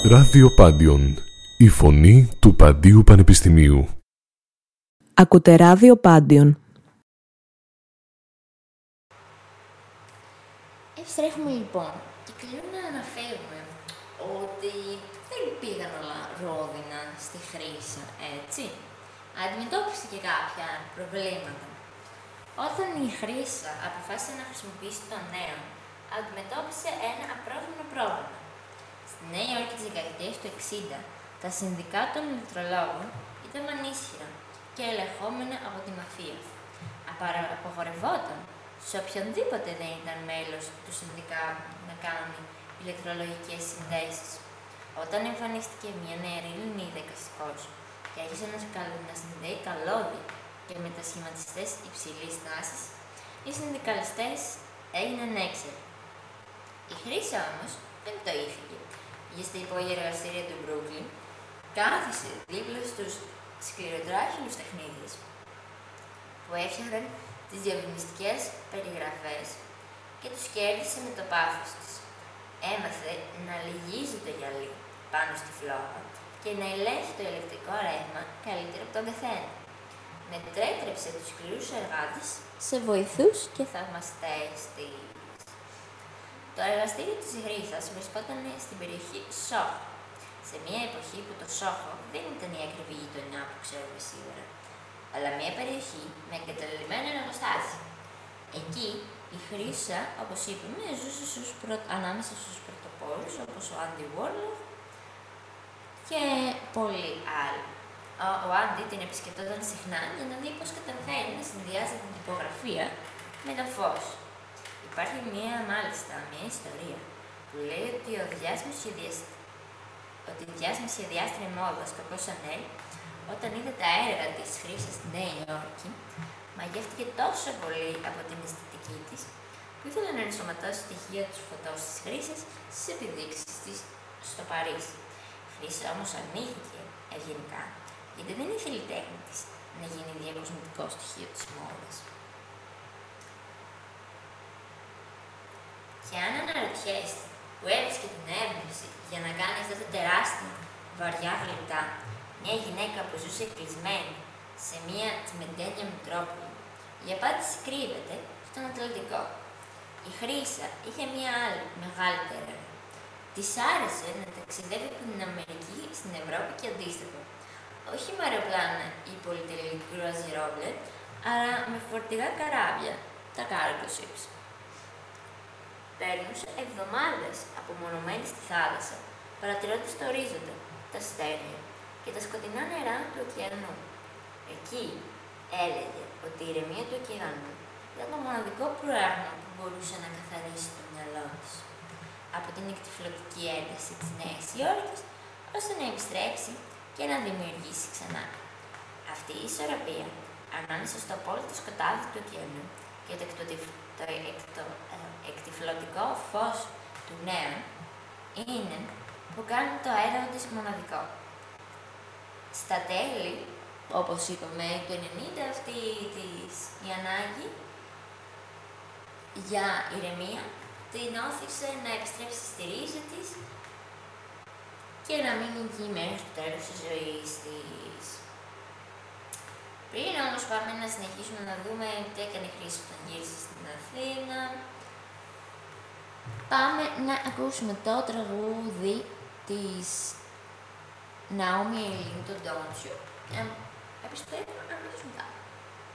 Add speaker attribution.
Speaker 1: Ραδιοπάντιον, η φωνή του Παντίου Πανεπιστημίου.
Speaker 2: Ακούτε Ραδιοπάντιον.
Speaker 3: Επιστρέφουμε λοιπόν και κλείνουμε να αναφέρουμε ότι δεν πήγαν όλα ρόδινα στη Χρύσα, έτσι. Αντιμετώπισε και κάποια προβλήματα. Όταν η Χρύσα αποφάσισε να χρησιμοποιήσει τον νέο, αντιμετώπισε ένα απρόβλεπτο πρόβλημα. Στη Νέα Υόρκη της δεκαετίας του 60, τα συνδικάτα των ηλεκτρολόγων ήταν ανίσχυρα και ελεγχόμενα από τη μαφία. Απαγορευόταν σε οποιονδήποτε δεν ήταν μέλος του συνδικάτου να κάνει ηλεκτρολογικές συνδέσεις. Όταν εμφανίστηκε μια νεαρή δικαστικός και άρχισε να συνδέει καλώδια και μετασχηματιστές υψηλής τάσης, οι συνδικαλιστές έγιναν έξαλλοι. Η Χρύσα όμως δεν το ήφυγε, γιατί στα υπόγεια εργαστήρια του Μπρούκλιν κάθισε δίπλα στους σκληροτράχυλους τεχνίτες που έφτιαχναν τις διαφημιστικές περιγραφές και τους κέρδισε με το πάθος της. Έμαθε να λυγίζει το γυαλί πάνω στη φλόγα και να ελέγχει το ηλεκτρικό ρεύμα καλύτερα από τον καθένα. Μετέτρεψε τους σκληρούς εργάτες σε βοηθούς και θαυμαστές της. Το εργαστήριο της Χρύσας βρισκόταν στην περιοχή Σόχο, σε μια εποχή που το Σόχο δεν ήταν η ακριβή γειτονιά που ξέρουμε σήμερα, αλλά μια περιοχή με εγκαταλελειμμένα εργοστάσια. Εκεί η Χρύσα, όπως είπαμε, ζούσε ανάμεσα στους πρωτοπόρους όπως ο Άντι Βόρλοφ και πολλοί άλλοι. Ο Άντι την επισκεπτόταν συχνά για να δει πώς καταφέρει να συνδυάζει την τυπογραφία με το φως. Υπάρχει μια ιστορία που λέει ότι η διάσημη σχεδιάστρια μόδας Κοκό Σανέλ, όταν είδε τα έργα της Χρύσας στη Νέα Υόρκη, μαγεύτηκε τόσο πολύ από την αισθητική της που ήθελε να ενσωματώσει στοιχεία του φωτός της Χρύσας στις επιδείξεις της στο Παρίσι. Η Χρύσα όμως αρνήθηκε ευγενικά, γιατί δεν ήθελε η τέχνη της να γίνει διακοσμητικό στοιχείο της μόδας. Και αν αναρωτιέστε που έβρισκε την έμπνευση για να κάνει αυτά τα τεράστια βαριά γλυπτά, μια γυναίκα που ζούσε κλεισμένη σε μια τσιμεντένια Μητρόπολη, η απάντηση κρύβεται στον Ατλαντικό. Η Χρύσα είχε μια άλλη μεγάλη έρευνα. Της άρεσε να ταξιδεύει από την Αμερική στην Ευρώπη και αντίστοιχα. Όχι με αεροπλάνα ή πολυτελή κρουαζιερόβλε, αλλά με φορτηγά καράβια, τα cargo ships. Περνούσε εβδομάδες απομονωμένη στη θάλασσα, παρατηρώντας το ορίζοντα, τα αστέρια και τα σκοτεινά νερά του ωκεανού. Εκεί έλεγε ότι η ηρεμία του ωκεανού ήταν το μοναδικό πράγμα που μπορούσε να καθαρίσει το μυαλό της από την εκτυφλωτική ένταση της Νέας Υόρκης, ώστε να επιστρέψει και να δημιουργήσει ξανά. Αυτή η ισορροπία ανάμεσα στο απόλυτο σκοτάδι του ωκεανού και το εκτυφλωτικό φως του νέου είναι που κάνει το έργο της μοναδικό. Στα τέλη, όπως είπαμε, του 90 αυτή η ανάγκη για ηρεμία την όθησε να επιστρέψει στη ρίζα της και να μείνει εκεί μέχρι το τέλος της ζωής της. Πριν όμως πάμε να συνεχίσουμε να δούμε τι έκανε η Χρύσα όταν γύρισε στην Αθήνα, πάμε να ακούσουμε το τραγούδι της Ναόμι Ελλήνη, το Don't You. Επιστρέφουμε